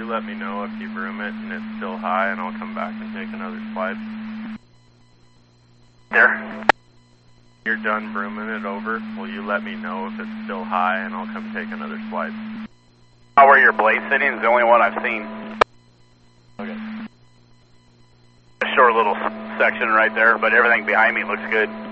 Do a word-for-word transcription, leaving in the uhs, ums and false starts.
you let me know if you broom it and it's still high, and I'll come back and take another slide. There. You're done brooming it over. Will you let me know if it's still high, and I'll come take another slide? Not where your blade's sitting is the only one I've seen. Okay. A short little section right there, but everything behind me looks good.